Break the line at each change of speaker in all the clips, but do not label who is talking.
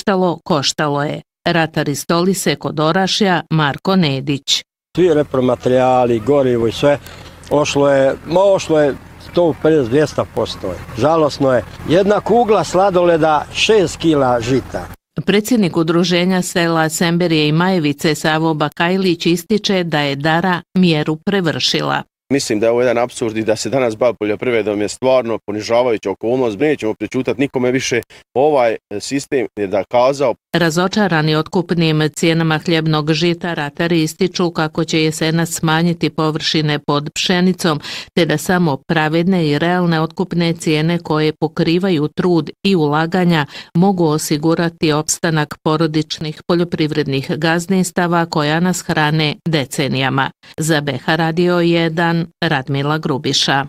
koštalo, koštalo je. Ratar iz Stolice kod Orašja Marko Nedić.
Svi repromaterijali, gorivo i sve, ošlo je 150-200%. Žalosno je. Jedna kugla sladoleda, 6 kila žita.
Predsjednik udruženja sela Semberije i Majevice Savo Bakajlić ističe da je Dara mjeru prevršila.
Mislim da je ovo jedan apsurd i da se danas bavi poljoprivredom je stvarno ponižavajuća okolnost. Nećemo pričutati nikome više. Ovaj sistem je dokazao.
Razočarani otkupnim cijenama hljebnog žita, ratari ističu kako će jesenas smanjiti površine pod pšenicom, te da samo pravedne i realne otkupne cijene koje pokrivaju trud i ulaganja mogu osigurati opstanak porodičnih poljoprivrednih gazdinstava koja nas hrane decenijama. Za BH Radio 1 Radmila Grubiša.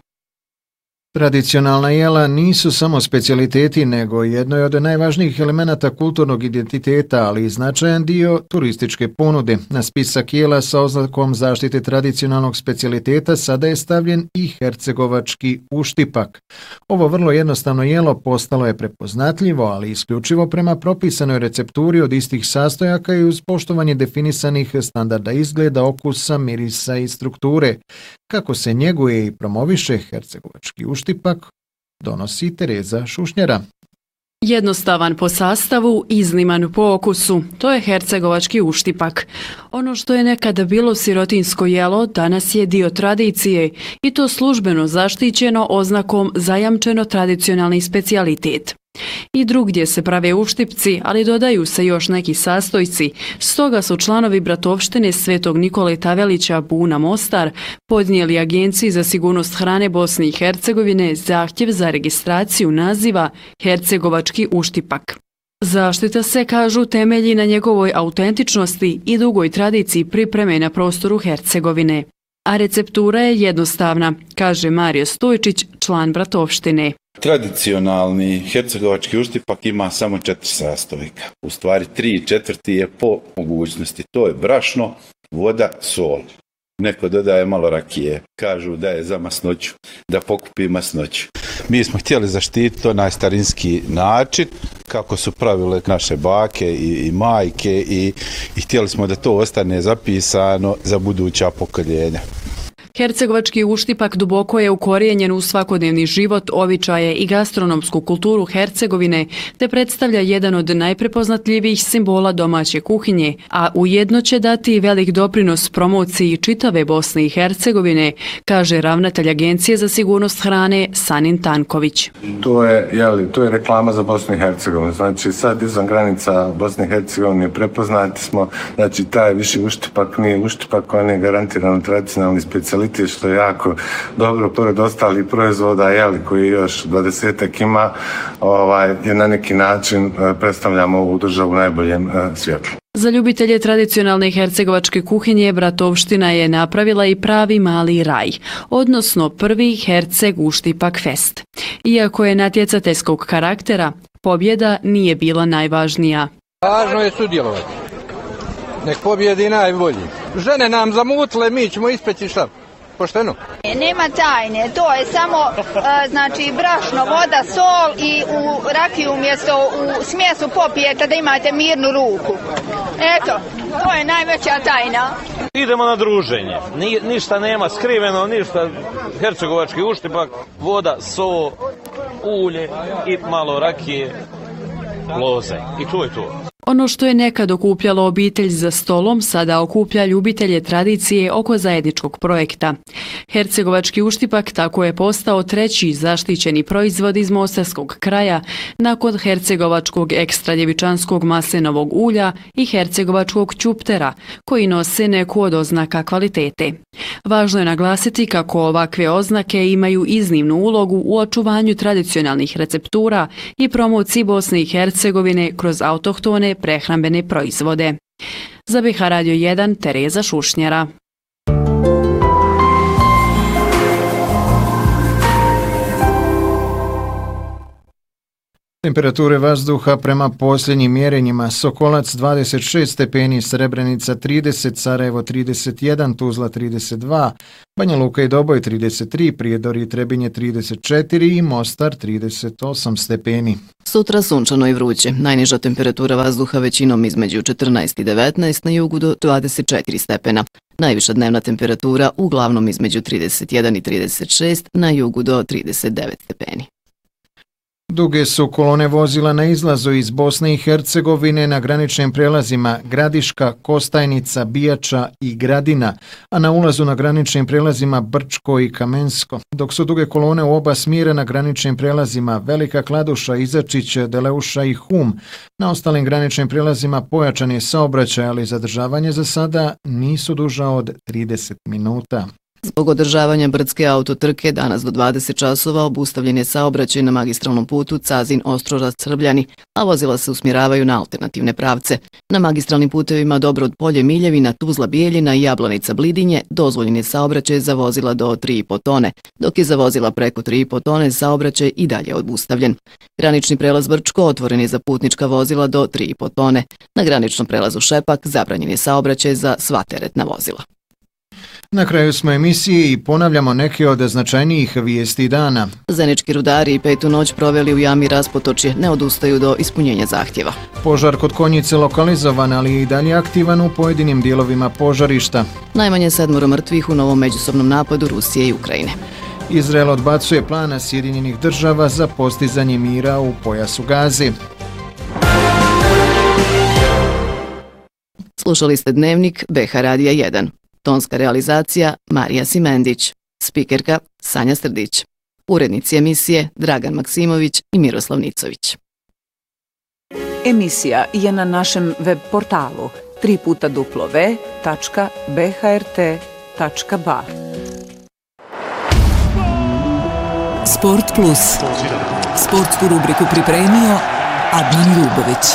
Tradicionalna jela nisu samo specijaliteti, nego jedno je od najvažnijih elemenata kulturnog identiteta, ali i značajan dio turističke ponude. Na spisak jela sa oznakom zaštite tradicionalnog specijaliteta sada je stavljen i hercegovački uštipak. Ovo vrlo jednostavno jelo postalo je prepoznatljivo, ali isključivo prema propisanoj recepturi od istih sastojaka i uz poštovanje definisanih standarda izgleda, okusa, mirisa i strukture. Kako se njeguje i promoviše hercegovački uštipak, donosi Tereza Šušnjara.
Jednostavan po sastavu, izniman po okusu. To je hercegovački uštipak. Ono što je nekada bilo sirotinsko jelo, danas je dio tradicije i to službeno zaštićeno oznakom zajamčeno tradicionalni specijalitet. I drugdje se prave uštipci, ali dodaju se još neki sastojci. Stoga su članovi bratovštine Svetog Nikole Tavelića Buna Mostar podnijeli Agenciji za sigurnost hrane Bosne i Hercegovine zahtjev za registraciju naziva hercegovački uštipak. Zaštita se, kažu, temelji na njegovoj autentičnosti i dugoj tradiciji pripreme na prostoru Hercegovine. A receptura je jednostavna, kaže Mario Stojčić, član bratovštine.
Tradicionalni hercegovački uštipak ima samo 4 sastojka. U stvari 3/4 je po mogućnosti. To je brašno, voda, sol. Neko dodaje malo rakije. Kažu da je za masnoću, da pokupi masnoću. Mi smo htjeli zaštititi onaj starinski način, kako su pravile naše bake i majke i htjeli smo da to ostane zapisano za buduća pokoljenja.
Hercegovački uštipak duboko je ukorijenjen u svakodnevni život, običaje i gastronomsku kulturu Hercegovine, te predstavlja jedan od najprepoznatljivijih simbola domaće kuhinje, a ujedno će dati velik doprinos promociji čitave Bosne i Hercegovine, kaže ravnatelj Agencije za sigurnost hrane Sanin Tanković.
To je reklama za Bosnu i Hercegovinu. Znači sad izvan granica Bosne i Hercegovine prepoznati smo, znači taj viši uštipak nije uštipak, on je garantirano tradicionalni specijalitet, što je jako dobro, pored ostalih proizvoda, koji još 20-ak ima, je na neki način predstavljamo ovu državu u najboljem svijetlu.
Za ljubitelje tradicionalne hercegovačke kuhinje bratovština je napravila i pravi mali raj, odnosno prvi Herceg Uštipak Fest. Iako je natjecateljskog karaktera, pobjeda nije bila najvažnija.
Važno je sudjelovati. Nek pobjedi najbolji. Žene nam zamutile, mi ćemo ispeći šta? Pošteno.
Nema tajne, to je samo znači brašno, voda, sol i u rakiju umjesto u smjesu popijete da imate mirnu ruku. Eto, to je najveća tajna.
Idemo na druženje, ništa nema skriveno, ništa, hercegovački uštipak, voda, sol, ulje i malo rakije, loze i to je to.
Ono što je nekad okupljalo obitelj za stolom, sada okuplja ljubitelje tradicije oko zajedničkog projekta. Hercegovački uštipak tako je postao treći zaštićeni proizvod iz mostarskog kraja nakon hercegovačkog ekstra djevičanskog maslinovog ulja i hercegovačkog ćuptera, koji nose neku od oznaka kvalitete. Važno je naglasiti kako ovakve oznake imaju iznimnu ulogu u očuvanju tradicionalnih receptura i promociji Bosne i Hercegovine kroz autohtone prehrambene proizvode. Za BH Radio 1 Tereza Šušnjara.
Temperature vazduha prema posljednjim mjerenjima: Sokolac 26 stepeni, Srebrenica 30, Sarajevo 31, Tuzla 32, Banja Luka i Doboj 33, Prijedor i Trebinje 34 i Mostar 38 stepeni.
Sutra sunčano i vruće. Najniža temperatura vazduha većinom između 14 i 19, na jugu do 24 stepena. Najviša dnevna temperatura uglavnom između 31 i 36, na jugu do 39 stepeni.
Duge su kolone vozila na izlazu iz Bosne i Hercegovine na graničnim prelazima Gradiška, Kostajnica, Bijača i Gradina, a na ulazu na graničnim prelazima Brčko i Kamensko, dok su duge kolone u oba smjera na graničnim prelazima Velika Kladuša, Izačić, Deleuša i Hum. Na ostalim graničnim prelazima pojačan je saobraćaj, ali zadržavanje za sada nisu duža od 30 minuta.
Zbog održavanja brdske autotrke danas do 20 časova obustavljen je saobraćaj na magistralnom putu Cazin-Ostrožac-Srbljani, a vozila se usmjeravaju na alternativne pravce. Na magistralnim putevima Dobrod Polje-Miljevina, Tuzla-Bijeljina i Jablonica-Blidinje dozvoljen je saobraćaj za vozila do 3,5 tone, dok je za vozila preko 3,5 tone saobraćaj i dalje obustavljen. Granični prelaz Brčko otvoren je za putnička vozila do 3,5 tone. Na graničnom prelazu Šepak zabranjen je saobraćaj za sva teretna vozila.
Na kraju smo emisije i ponavljamo neke od značajnijih vijesti dana.
Zenički rudari i petu noć proveli u jami Raspotočje, ne odustaju do ispunjenja zahtjeva.
Požar kod Konjice lokalizovan, ali i dalje aktivan u pojedinim dijelovima požarišta.
Najmanje 7 mrtvih u novom međusobnom napadu Rusije i Ukrajine.
Izrael odbacuje plana Sjedinjenih država za postizanje mira u pojasu Gazi.
Slušali ste dnevnik BH Radija 1. Tonska realizacija Marija Simendić, spikerka Sanja Strdić, urednici emisije Dragan Maksimović i Miroslav Nicović.
Emisija je na našem web portalu www.bhrt.ba.
Sport Plus. Sportsku rubriku pripremio Adnan Ljubović.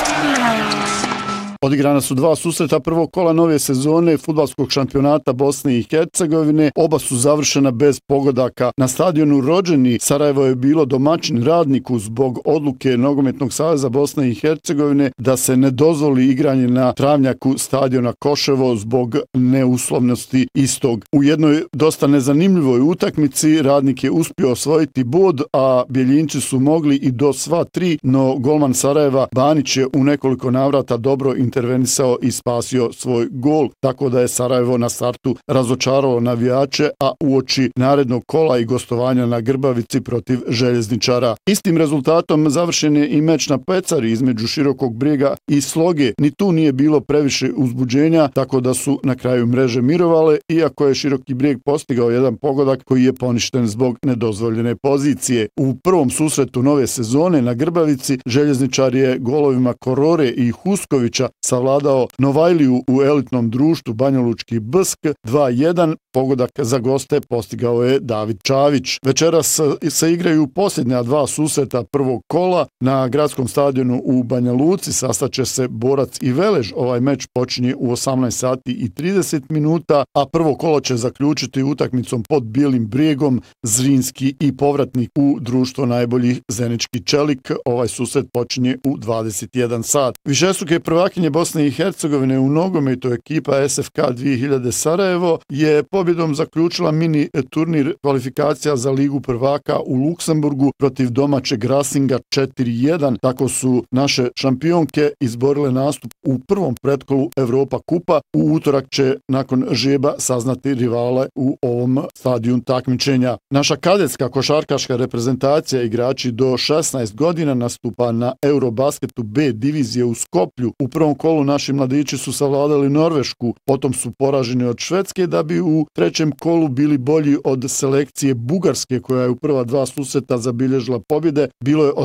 Odigrana su dva susreta prvog kola nove sezone fudbalskog šampionata Bosne i Hercegovine. Oba su završena bez pogodaka. Na stadionu Rođeni Sarajevo je bilo domaćin Radniku zbog odluke Nogometnog saveza Bosne i Hercegovine da se ne dozvoli igranje na travnjaku stadiona Koševo zbog neuslovnosti istog. U jednoj dosta nezanimljivoj utakmici Radnik je uspio osvojiti bod, a Bjeljinci su mogli i do sva 3, no golman Sarajeva Banić je u nekoliko navrata dobro intervenisao i spasio svoj gol, tako da je Sarajevo na startu razočaralo navijače, a uoči narednog kola i gostovanja na Grbavici protiv Željezničara. Istim rezultatom završen je i meč na Pecari između Širokog Brijega i Sloge. Ni tu nije bilo previše uzbuđenja, tako da su na kraju mreže mirovale, iako je Široki Brijeg postigao jedan pogodak koji je poništen zbog nedozvoljene pozicije. U prvom susretu nove sezone na Grbavici Željezničar je golovima Korore i Huskovića savladao Novajliju u elitnom društvu Banjalučki Bsk 2:1. Pogodak za goste postigao je David Čavić. Večeras se igraju posljednja dva susreta prvog kola. Na gradskom stadionu u Banja Luci sastaće se Borac i Velež. Ovaj meč počinje u 18 sati i 30 minuta, a prvo kolo će zaključiti utakmicom pod Bijelim Brijegom Zrinski i povratnik u društvo najboljih Zenički Čelik. Ovaj susret počinje u 21 sat. Višestruke prvakinje Bosne i Hercegovine u nogometu ekipa SFK 2000 Sarajevo je pobjedom zaključila mini turnir kvalifikacija za Ligu prvaka u Luksemburgu protiv domaćeg Racinga 4:1. Tako su naše šampionke izborile nastup u prvom pretkolu Europa kupa. U utorak će nakon žeba saznati rivale u ovom stadiju takmičenja. Naša kadetska košarkaška reprezentacija igrači do 16 godina nastupa na Eurobasketu B divizije u Skoplju. U prvom kolu naši mladići su savladali Norvešku, potom su poraženi od Švedske da bi u trećem kolu bili bolji od selekcije Bugarske koja je u prva dva susreta zabilježila pobjede. Bilo je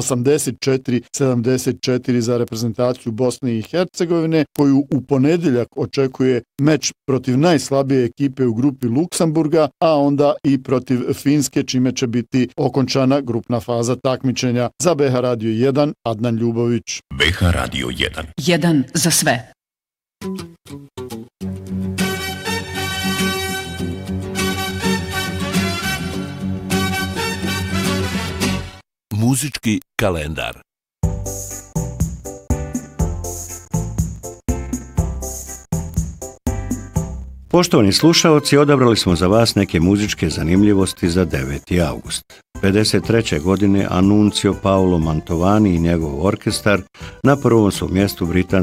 84-74 za reprezentaciju Bosne i Hercegovine koju u ponedjeljak očekuje meč protiv najslabije ekipe u grupi Luksemburga, a onda i protiv Finske, čime će biti okončana grupna faza takmičenja. Za BH Radio 1 Adnan Ljubović.
BH Radio 1.
1 za sve.
Muzički kalendar.
Poštovani slušaoci, odabrali smo za vas neke muzičke zanimljivosti za 9. august. 1953. godine Annunzio Paolo Mantovani i njegov orkestar na prvom su mjestu britanskog